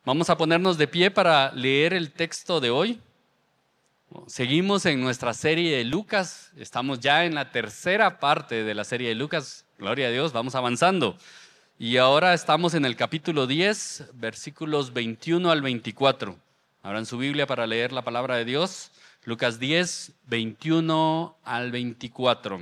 Vamos a ponernos de pie para leer el texto de hoy. Seguimos en nuestra serie de Lucas. Estamos ya en la tercera parte de la serie de Lucas. Gloria a Dios, vamos avanzando. Y ahora estamos en el capítulo 10, versículos 21 al 24. Abran su Biblia para leer la palabra de Dios. Lucas 10, 21 al 24.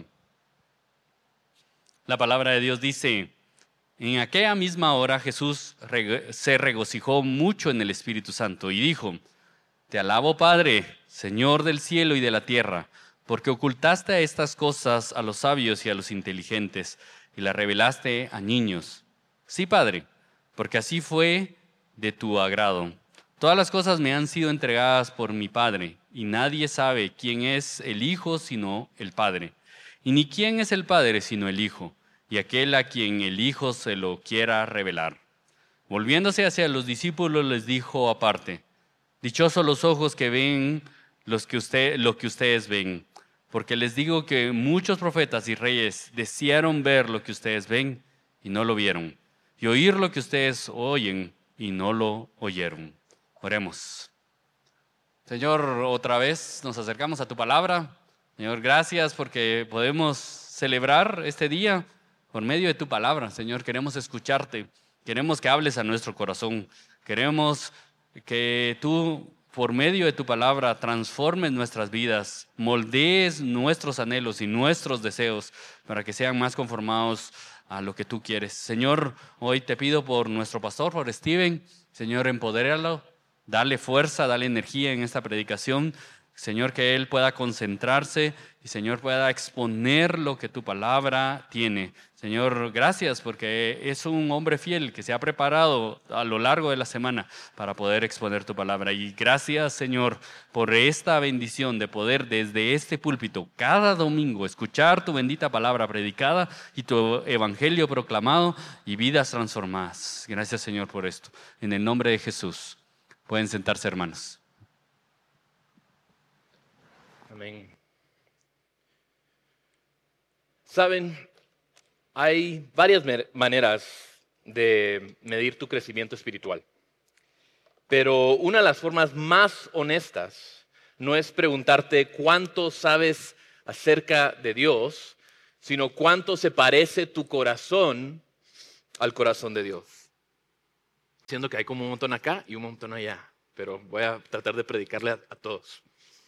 La palabra de Dios dice: en aquella misma hora Jesús se regocijó mucho en el Espíritu Santo y dijo: Te alabo, Padre, Señor del cielo y de la tierra, porque ocultaste estas cosas a los sabios y a los inteligentes y las revelaste a niños. Sí, Padre, porque así fue de tu agrado. Todas las cosas me han sido entregadas por mi Padre, y nadie sabe quién es el Hijo sino el Padre, y ni quién es el Padre sino el Hijo, y aquel a quien el Hijo se lo quiera revelar. Volviéndose hacia los discípulos les dijo aparte: Dichosos los ojos que ven lo que ustedes ven, porque les digo que muchos profetas y reyes desearon ver lo que ustedes ven y no lo vieron, y oír lo que ustedes oyen y no lo oyeron. Oremos. Señor, otra vez nos acercamos a tu palabra. Señor, gracias porque podemos celebrar este día por medio de tu palabra. Señor, queremos escucharte, queremos que hables a nuestro corazón, queremos que tú, por medio de tu palabra, transformes nuestras vidas, moldees nuestros anhelos y nuestros deseos para que sean más conformados a lo que tú quieres. Señor, hoy te pido por nuestro pastor, por Steven. Señor, empodéralo, dale fuerza, dale energía en esta predicación. Señor, que él pueda concentrarse y, Señor, pueda exponer lo que tu palabra tiene. Señor, gracias porque es un hombre fiel que se ha preparado a lo largo de la semana para poder exponer tu palabra. Y gracias, Señor, por esta bendición de poder desde este púlpito cada domingo escuchar tu bendita palabra predicada y tu evangelio proclamado y vidas transformadas. Gracias, Señor, por esto. En el nombre de Jesús. Pueden sentarse, hermanos. Amén. Saben, hay varias maneras de medir tu crecimiento espiritual, pero una de las formas más honestas no es preguntarte cuánto sabes acerca de Dios, sino cuánto se parece tu corazón al corazón de Dios. Siendo que hay como un montón acá y un montón allá, pero voy a tratar de predicarle a todos.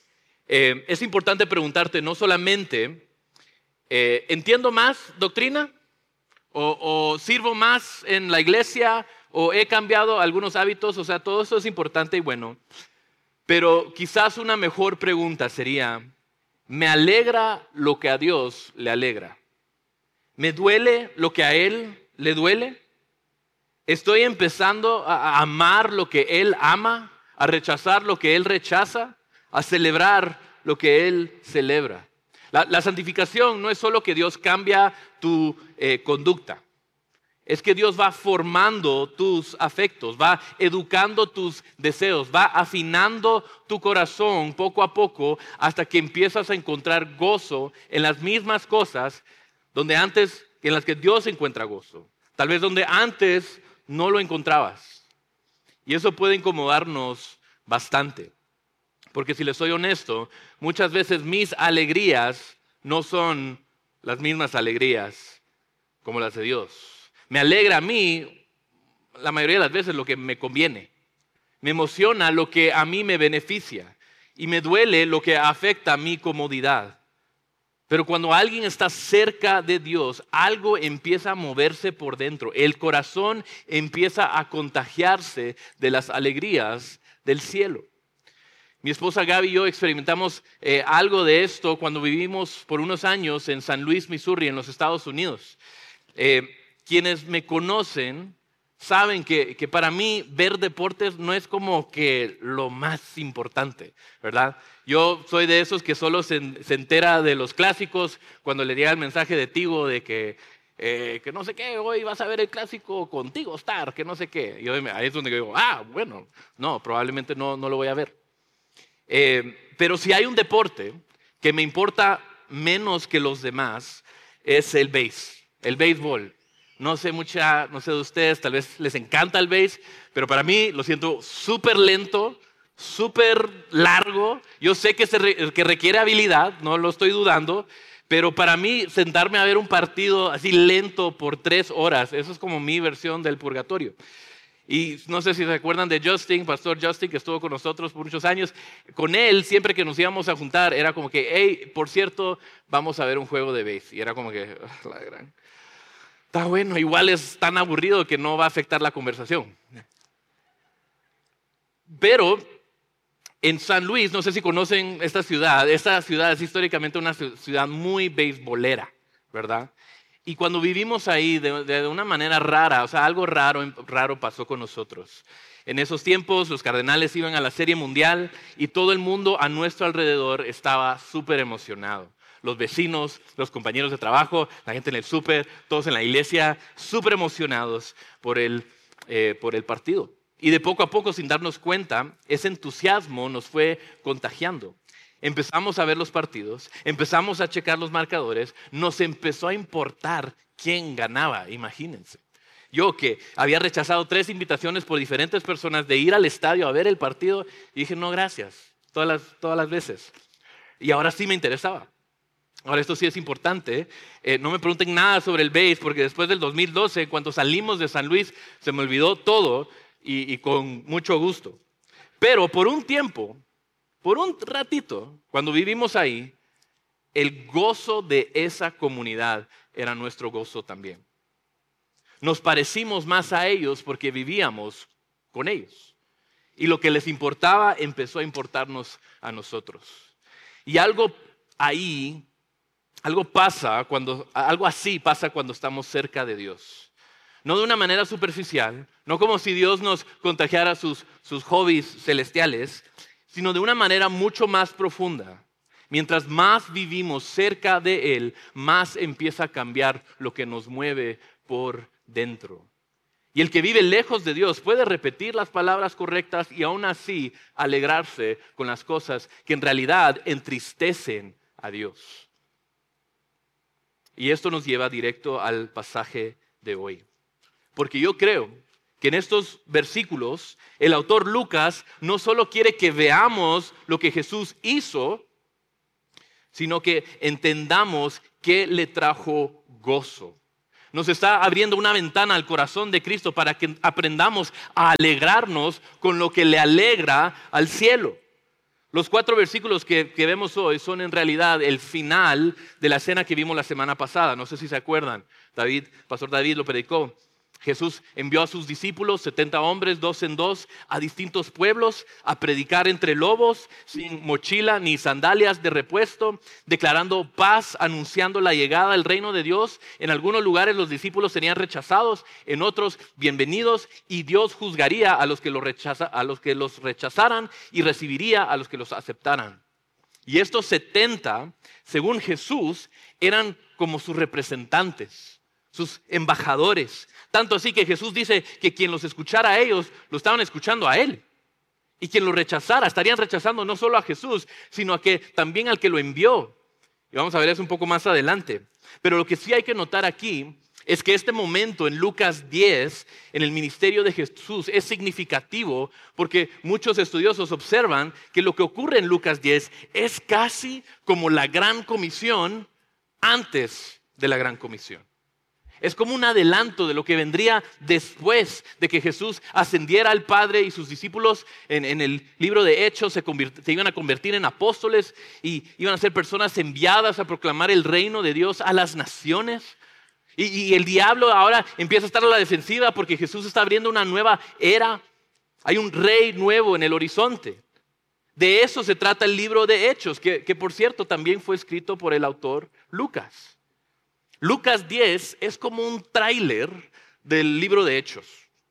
Es importante preguntarte no solamente, ¿entiendo más doctrina? ¿O sirvo más en la iglesia? ¿O he cambiado algunos hábitos? O sea, todo eso es importante y bueno. Pero quizás una mejor pregunta sería, ¿me alegra lo que a Dios le alegra? ¿Me duele lo que a Él le duele? ¿Estoy empezando a amar lo que Él ama? ¿A rechazar lo que Él rechaza? ¿A celebrar lo que Él celebra? La santificación no es solo que Dios cambia tu conducta. Es que Dios va formando tus afectos, va educando tus deseos, va afinando tu corazón poco a poco hasta que empiezas a encontrar gozo en las mismas cosas en las que Dios encuentra gozo. Tal vez donde antes no lo encontrabas. Y eso puede incomodarnos bastante. Porque si les soy honesto, muchas veces mis alegrías no son las mismas alegrías como las de Dios. Me alegra a mí, la mayoría de las veces, lo que me conviene. Me emociona lo que a mí me beneficia. Y me duele lo que afecta a mi comodidad. Pero cuando alguien está cerca de Dios, algo empieza a moverse por dentro. El corazón empieza a contagiarse de las alegrías del cielo. Mi esposa Gaby y yo experimentamos algo de esto cuando vivimos por unos años en San Luis, Missouri, en los Estados Unidos. Quienes me conocen saben que para mí ver deportes no es como que lo más importante, ¿verdad? Yo soy de esos que solo se entera de los clásicos cuando le llega el mensaje de Tigo de que no sé qué, hoy vas a ver el clásico contigo, Star, que no sé qué. Y ahí es donde digo, bueno, no, probablemente no lo voy a ver. Pero si hay un deporte que me importa menos que los demás, es el béisbol. No sé de ustedes, tal vez les encanta el base, pero para mí lo siento súper lento, súper largo. Yo sé que requiere habilidad, no lo estoy dudando, pero para mí sentarme a ver un partido así lento por 3 horas, eso es como mi versión del purgatorio. Y no sé si se acuerdan de Justin, Pastor Justin, que estuvo con nosotros por muchos años. Con él, siempre que nos íbamos a juntar, era como que, hey, por cierto, vamos a ver un juego de base. Y era como que, la gran... Está bueno, igual es tan aburrido que no va a afectar la conversación. Pero en San Luis, no sé si conocen esta ciudad es históricamente una ciudad muy beisbolera, ¿verdad? Y cuando vivimos ahí de una manera rara, o sea, algo raro pasó con nosotros. En esos tiempos los Cardenales iban a la Serie Mundial y todo el mundo a nuestro alrededor estaba súper emocionado. Los vecinos, los compañeros de trabajo, la gente en el súper, todos en la iglesia, súper emocionados por el partido. Y de poco a poco, sin darnos cuenta, ese entusiasmo nos fue contagiando. Empezamos a ver los partidos, empezamos a checar los marcadores, nos empezó a importar quién ganaba, imagínense. Yo que había rechazado 3 invitaciones por diferentes personas de ir al estadio a ver el partido, y dije, no, gracias, todas las veces. Y ahora sí me interesaba. Ahora, esto sí es importante. No me pregunten nada sobre el base, porque después del 2012, cuando salimos de San Luis, se me olvidó todo y con mucho gusto. Pero por un tiempo, por un ratito, cuando vivimos ahí, el gozo de esa comunidad era nuestro gozo también. Nos parecimos más a ellos porque vivíamos con ellos. Y lo que les importaba empezó a importarnos a nosotros. Y algo así pasa cuando estamos cerca de Dios. No de una manera superficial, no como si Dios nos contagiara sus hobbies celestiales, sino de una manera mucho más profunda. Mientras más vivimos cerca de Él, más empieza a cambiar lo que nos mueve por dentro. Y el que vive lejos de Dios puede repetir las palabras correctas y aún así alegrarse con las cosas que en realidad entristecen a Dios. Y esto nos lleva directo al pasaje de hoy. Porque yo creo que en estos versículos el autor Lucas no solo quiere que veamos lo que Jesús hizo, sino que entendamos qué le trajo gozo. Nos está abriendo una ventana al corazón de Cristo para que aprendamos a alegrarnos con lo que le alegra al cielo. Los 4 versículos que vemos hoy son en realidad el final de la escena que vimos la semana pasada. No sé si se acuerdan. Pastor David lo predicó. Jesús envió a sus discípulos, 70 hombres, 2 en 2, a distintos pueblos a predicar entre lobos, sin mochila ni sandalias de repuesto, declarando paz, anunciando la llegada del reino de Dios. En algunos lugares los discípulos serían rechazados, en otros bienvenidos, y Dios juzgaría a los que los rechazaran y recibiría a los que los aceptaran. Y estos 70, según Jesús, eran como sus representantes, sus embajadores. Tanto así que Jesús dice que quien los escuchara a ellos, lo estaban escuchando a Él. Y quien los rechazara, estarían rechazando no solo a Jesús, sino también al que lo envió. Y vamos a ver eso un poco más adelante. Pero lo que sí hay que notar aquí es que este momento en Lucas 10, en el ministerio de Jesús, es significativo porque muchos estudiosos observan que lo que ocurre en Lucas 10 es casi como la Gran Comisión antes de la Gran Comisión. Es como un adelanto de lo que vendría después de que Jesús ascendiera al Padre y sus discípulos en el libro de Hechos se iban a convertir en apóstoles y iban a ser personas enviadas a proclamar el reino de Dios a las naciones. Y el diablo ahora empieza a estar a la defensiva porque Jesús está abriendo una nueva era. Hay un rey nuevo en el horizonte. De eso se trata el libro de Hechos, que por cierto también fue escrito por el autor Lucas. Lucas 10 es como un tráiler del libro de Hechos,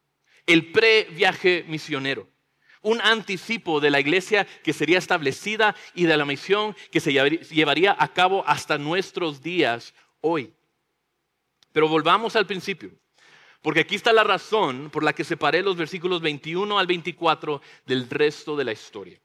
el pre-viaje misionero, un anticipo de la iglesia que sería establecida y de la misión que se llevaría a cabo hasta nuestros días hoy. Pero volvamos al principio, porque aquí está la razón por la que separé los versículos 21 al 24 del resto de la historia.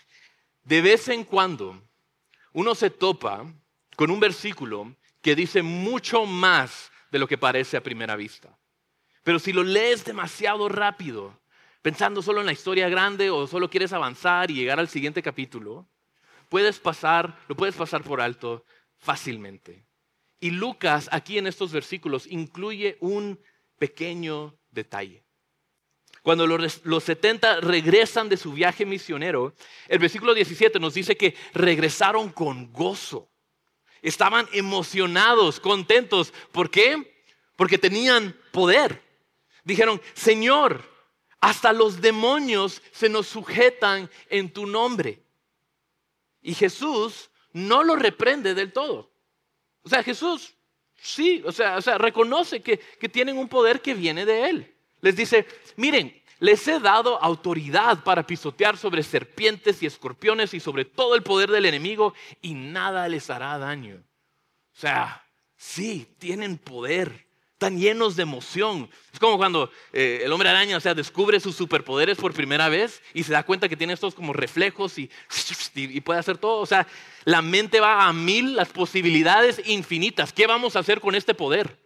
De vez en cuando uno se topa con un versículo que dice mucho más de lo que parece a primera vista. Pero si lo lees demasiado rápido, pensando solo en la historia grande o solo quieres avanzar y llegar al siguiente capítulo, lo puedes pasar por alto fácilmente. Y Lucas aquí en estos versículos incluye un pequeño detalle. Cuando los 70 regresan de su viaje misionero, el versículo 17 nos dice que regresaron con gozo. Estaban emocionados, contentos. ¿Por qué? Porque tenían poder. Dijeron, Señor, hasta los demonios se nos sujetan en tu nombre. Y Jesús no lo reprende del todo. O sea, Jesús sí, o sea, reconoce que tienen un poder que viene de Él. Les dice, miren, les he dado autoridad para pisotear sobre serpientes y escorpiones y sobre todo el poder del enemigo y nada les hará daño. O sea, sí, tienen poder, están llenos de emoción. Es como cuando el hombre araña, descubre sus superpoderes por primera vez y se da cuenta que tiene estos como reflejos y puede hacer todo. O sea, la mente va a 1000, las posibilidades infinitas. ¿Qué vamos a hacer con este poder?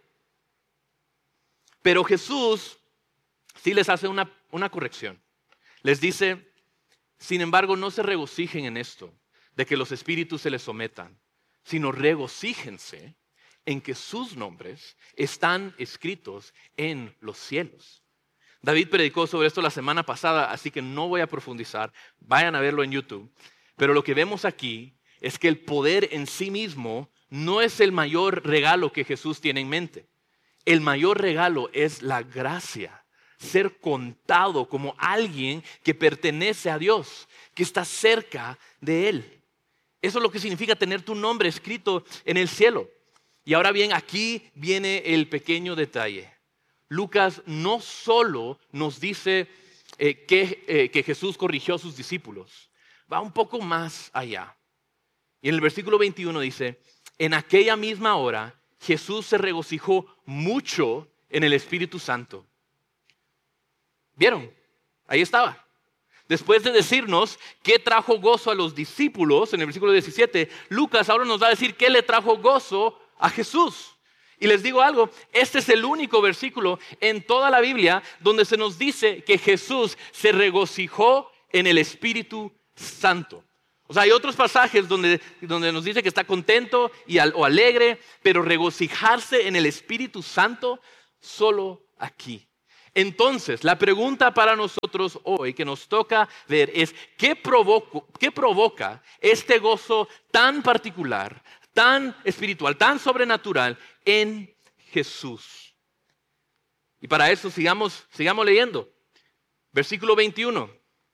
Pero Jesús sí les hace una corrección. Les dice, sin embargo, no se regocijen en esto, de que los espíritus se les sometan, sino regocíjense en que sus nombres están escritos en los cielos. David predicó sobre esto la semana pasada, así que no voy a profundizar. Vayan a verlo en YouTube. Pero lo que vemos aquí es que el poder en sí mismo no es el mayor regalo que Jesús tiene en mente. El mayor regalo es la gracia. Ser contado como alguien que pertenece a Dios, que está cerca de Él. Eso es lo que significa tener tu nombre escrito en el cielo. Y ahora bien, aquí viene el pequeño detalle. Lucas no solo nos dice que Jesús corrigió a sus discípulos, va un poco más allá. Y en el versículo 21 dice, en aquella misma hora Jesús se regocijó mucho en el Espíritu Santo. ¿Vieron? Ahí estaba. Después de decirnos qué trajo gozo a los discípulos, en el versículo 17, Lucas ahora nos va a decir qué le trajo gozo a Jesús. Y les digo algo, este es el único versículo en toda la Biblia donde se nos dice que Jesús se regocijó en el Espíritu Santo. O sea, hay otros pasajes donde nos dice que está contento o alegre, pero regocijarse en el Espíritu Santo solo aquí. Entonces, la pregunta para nosotros hoy que nos toca ver es, ¿qué provoca este gozo tan particular, tan espiritual, tan sobrenatural en Jesús? Y para eso sigamos leyendo. Versículo 21.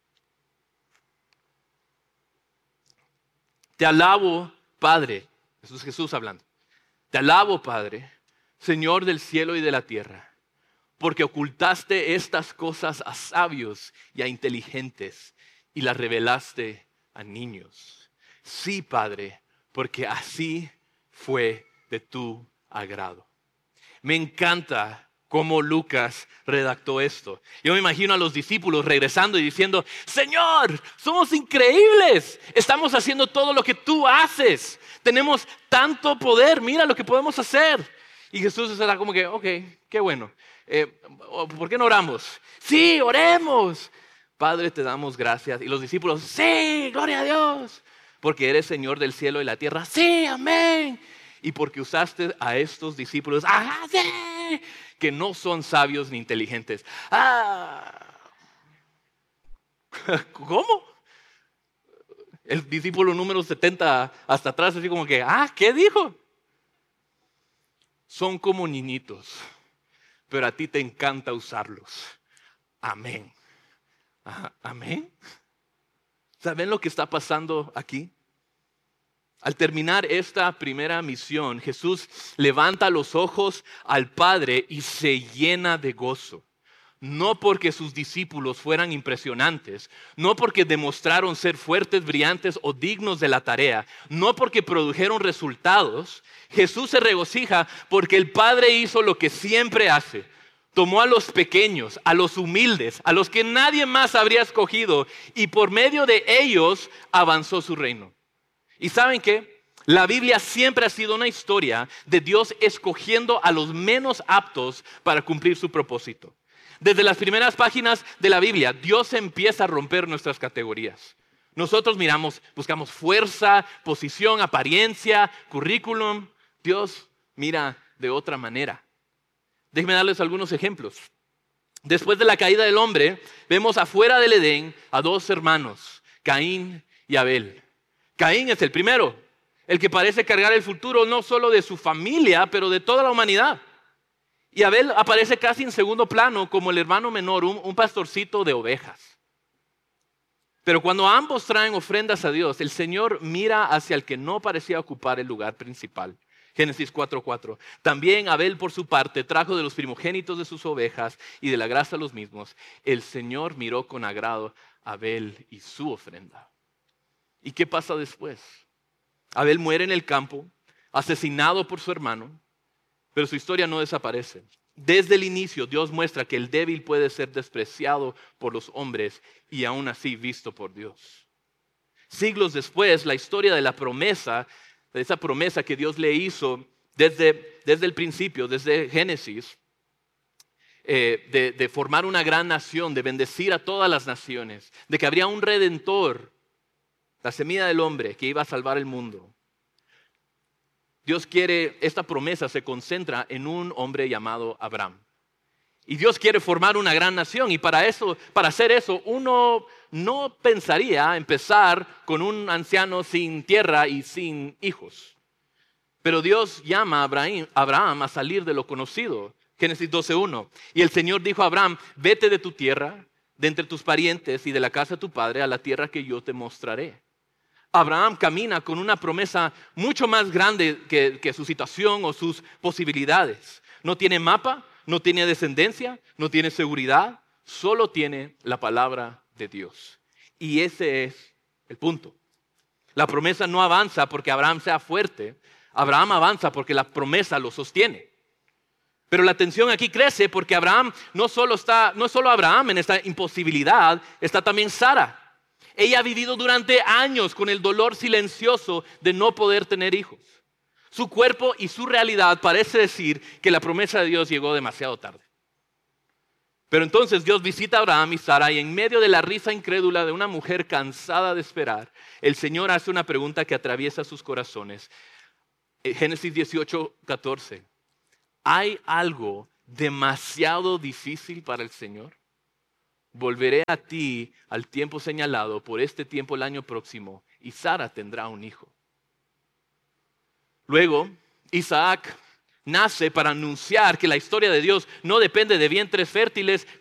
Te alabo, Padre. Eso es Jesús hablando. Te alabo, Padre, Señor del cielo y de la tierra, porque ocultaste estas cosas a sabios y a inteligentes y las revelaste a niños. Sí, Padre, porque así fue de tu agrado. Me encanta cómo Lucas redactó esto. Yo me imagino a los discípulos regresando y diciendo, Señor, somos increíbles. Estamos haciendo todo lo que tú haces. Tenemos tanto poder. Mira lo que podemos hacer. Y Jesús estará como que, ok, qué bueno. ¿Por qué no oramos? Sí, oremos. Padre, te damos gracias. Y los discípulos, sí, gloria a Dios. Porque eres Señor del cielo y la tierra. Sí, amén. Y porque usaste a estos discípulos, sí, que no son sabios ni inteligentes. ¿Cómo? El discípulo número 70 hasta atrás, así como que, ¿qué dijo? Son como niñitos, pero a ti te encanta usarlos. Amén. Amén. ¿Saben lo que está pasando aquí? Al terminar esta primera misión, Jesús levanta los ojos al Padre y se llena de gozo. No porque sus discípulos fueran impresionantes, no porque demostraron ser fuertes, brillantes o dignos de la tarea, no porque produjeron resultados. Jesús se regocija porque el Padre hizo lo que siempre hace. Tomó a los pequeños, a los humildes, a los que nadie más habría escogido y por medio de ellos avanzó su reino. ¿Y saben qué? La Biblia siempre ha sido una historia de Dios escogiendo a los menos aptos para cumplir su propósito. Desde las primeras páginas de la Biblia, Dios empieza a romper nuestras categorías. Nosotros buscamos fuerza, posición, apariencia, currículum. Dios mira de otra manera. Déjenme darles algunos ejemplos. Después de la caída del hombre, vemos afuera del Edén a dos hermanos, Caín y Abel. Caín es el primero, el que parece cargar el futuro no solo de su familia, pero de toda la humanidad. Y Abel aparece casi en segundo plano como el hermano menor, un pastorcito de ovejas. Pero cuando ambos traen ofrendas a Dios, el Señor mira hacia el que no parecía ocupar el lugar principal. Génesis 4:4. También Abel por su parte trajo de los primogénitos de sus ovejas y de la grasa los mismos. El Señor miró con agrado a Abel y su ofrenda. ¿Y qué pasa después? Abel muere en el campo, asesinado por su hermano, pero su historia no desaparece. Desde el inicio Dios muestra que el débil puede ser despreciado por los hombres y aún así visto por Dios. Siglos después, la historia de la promesa, de esa promesa que Dios le hizo desde el principio, desde Génesis, de formar una gran nación, de bendecir a todas las naciones, de que habría un redentor, la semilla del hombre que iba a salvar el mundo. Dios quiere, esta promesa se concentra en un hombre llamado Abraham. Y Dios quiere formar una gran nación y para hacer eso, uno no pensaría empezar con un anciano sin tierra y sin hijos. Pero Dios llama a Abraham a salir de lo conocido. Génesis 12:1. Y el Señor dijo a Abraham, vete de tu tierra, de entre tus parientes y de la casa de tu padre a la tierra que yo te mostraré. Abraham camina con una promesa mucho más grande que su situación o sus posibilidades. No tiene mapa, no tiene descendencia, no tiene seguridad, solo tiene la palabra de Dios. Y ese es el punto. La promesa no avanza porque Abraham sea fuerte, Abraham avanza porque la promesa lo sostiene. Pero la tensión aquí crece porque Abraham no es solo Abraham en esta imposibilidad, está también Sara. Ella ha vivido durante años con el dolor silencioso de no poder tener hijos. Su cuerpo y su realidad parece decir que la promesa de Dios llegó demasiado tarde. Pero entonces Dios visita a Abraham y Sara y en medio de la risa incrédula de una mujer cansada de esperar, el Señor hace una pregunta que atraviesa sus corazones. Génesis 18:14. ¿Hay algo demasiado difícil para el Señor? Volveré a ti al tiempo señalado, por este tiempo el año próximo, y Sara tendrá un hijo. Luego, Isaac nace para anunciar que la historia de Dios no depende de vientres fértiles